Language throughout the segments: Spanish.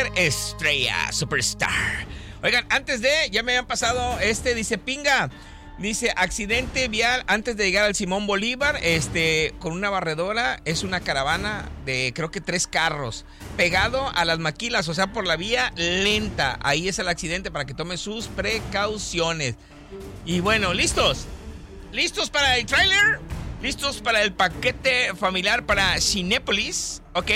estrella, superstar. Oigan, antes de, ya me habían pasado dice Pinga. Dice, accidente vial antes de llegar al Simón Bolívar, con una barredora, es una caravana de creo que 3 carros, pegado a las maquilas, o sea, por la vía lenta. Ahí es el accidente para que tome sus precauciones. Y bueno, ¿listos? ¿Listos para el tráiler? ¿Listos para el paquete familiar para Cinépolis? ¿Ok?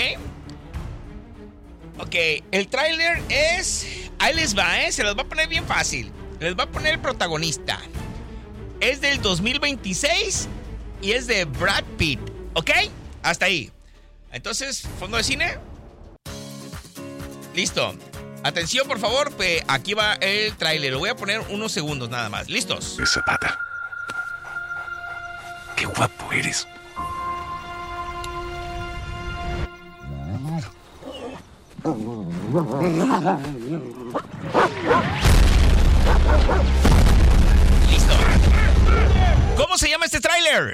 Ok, el tráiler es... Ahí les va, se los va a poner bien fácil. Les va a poner el protagonista. Es del 2026 y es de Brad Pitt, ¿ok? Hasta ahí. Entonces, fondo de cine. Listo. Atención, por favor, aquí va el tráiler. Lo voy a poner unos segundos nada más. ¿Listos? Zapata. Qué guapo eres. Listo. ¿Cómo se llama este tráiler?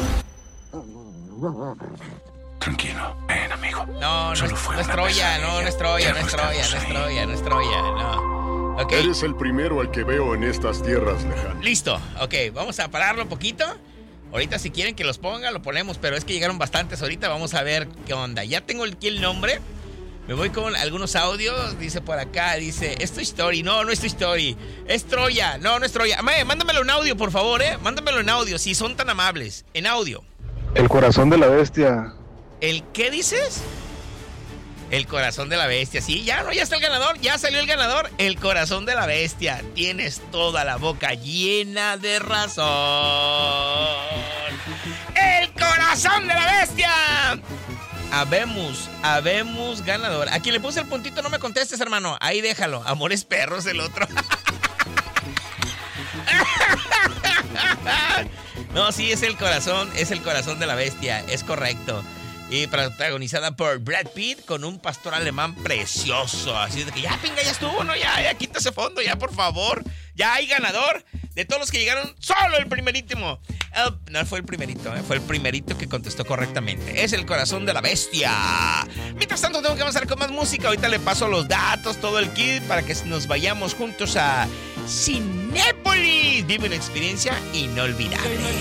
Tranquilo, ven, amigo. No es Troya, no es Troya. Okay. Eres el primero al que veo en estas tierras lejanas. Listo, ok, vamos a pararlo un poquito. Ahorita si quieren que los ponga, lo ponemos, pero es que llegaron bastantes ahorita, vamos a ver qué onda. Ya tengo aquí el nombre. Me voy con algunos audios, dice por acá, dice, ¿es Toy Story? No es Toy Story. Es Troya, no es Troya. Mándamelo en audio, por favor, mándamelo en audio, si son tan amables, en audio. El corazón de la bestia. ¿El qué dices? El corazón de la bestia, sí, ya está el ganador, ya salió el ganador, el corazón de la bestia. Tienes toda la boca llena de razón. ¡El corazón de la bestia! Habemos ganador. A quien le puse el puntito no me contestes, hermano. Ahí déjalo. Amores perros el otro. No, sí, es el corazón de la bestia. Es correcto. Y protagonizada por Brad Pitt con un pastor alemán precioso. Así de que ya, Pinga, ya estuvo, ¿no? Ya quita ese fondo, ya, por favor. Ya hay ganador. De todos los que llegaron, solo el primerito. No fue el primerito, fue el primerito que contestó correctamente. Es el corazón de la bestia. Mientras tanto, tengo que avanzar con más música. Ahorita le paso los datos, todo el kit, para que nos vayamos juntos a Cinépolis. Vive una experiencia inolvidable.